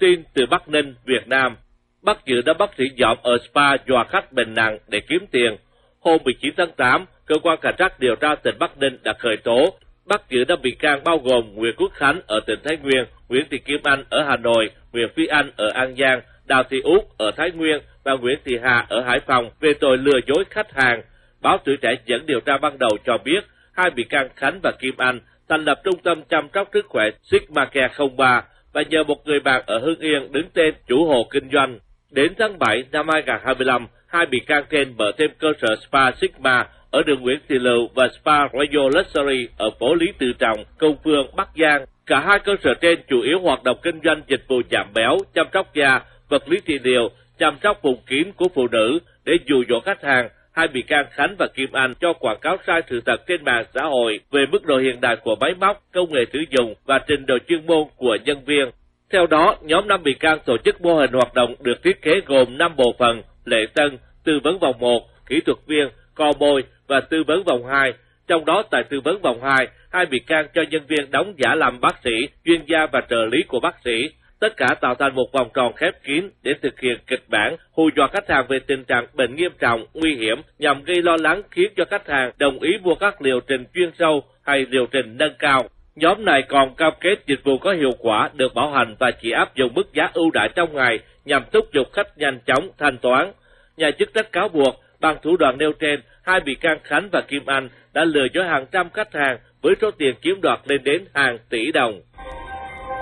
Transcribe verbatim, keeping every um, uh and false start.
tin từ Bắc Ninh, Việt Nam. Bắt giữ đã bắt sĩ Dọm ở spa dọa khách bệnh nặng để kiếm tiền. Hôm mười chín tháng tám, cơ quan cảnh sát điều tra tỉnh Bắc Ninh đã khởi tố, bắt giữ năm bị can bao gồm Nguyễn Quốc Khánh ở tỉnh Thái Nguyên, Nguyễn Thị Kim Anh ở Hà Nội, Nguyễn Phi Anh ở An Giang, Đào Thị Út ở Thái Nguyên và Nguyễn Thị Hà ở Hải Phòng về tội lừa dối khách hàng. Báo Tuổi Trẻ dẫn điều tra ban đầu cho biết, hai bị can Khánh và Kim Anh thành lập trung tâm chăm sóc sức khỏe Sigma Care không ba và nhờ một người bạn ở Hưng Yên đứng tên chủ hộ kinh doanh. Đến tháng bảy năm hai nghìn không trăm hai mươi lăm, hai bị can trên mở thêm cơ sở Spa Sigma ở đường Nguyễn Thị Lựu và Spa Royal Luxury ở phố Lý Tự Trọng, Công Phương, Bắc Giang. Cả hai cơ sở trên chủ yếu hoạt động kinh doanh dịch vụ giảm béo, chăm sóc da, vật lý trị liệu, chăm sóc vùng kín của phụ nữ để dụ dỗ khách hàng. Hai bị can Khánh và Kim Anh cho quảng cáo sai sự thật trên mạng xã hội về mức độ hiện đại của máy móc, công nghệ sử dụng và trình độ chuyên môn của nhân viên. Theo đó, nhóm năm bị can tổ chức mô hình hoạt động được thiết kế gồm năm bộ phận: lễ tân, tư vấn vòng một, kỹ thuật viên, co môi và tư vấn vòng hai. Trong đó tại tư vấn vòng hai, hai bị can cho nhân viên đóng giả làm bác sĩ, chuyên gia và trợ lý của bác sĩ. Tất cả tạo thành một vòng tròn khép kín để thực hiện kịch bản hù dọa khách hàng về tình trạng bệnh nghiêm trọng, nguy hiểm nhằm gây lo lắng khiến cho khách hàng đồng ý mua các liệu trình chuyên sâu hay liệu trình nâng cao. Nhóm này còn cam kết dịch vụ có hiệu quả, được bảo hành và chỉ áp dụng mức giá ưu đãi trong ngày nhằm thúc giục khách nhanh chóng thanh toán. Nhà chức trách cáo buộc bằng thủ đoạn nêu trên, hai bị can Khánh và Kim Anh đã lừa dối hàng trăm khách hàng với số tiền chiếm đoạt lên đến hàng tỷ đồng.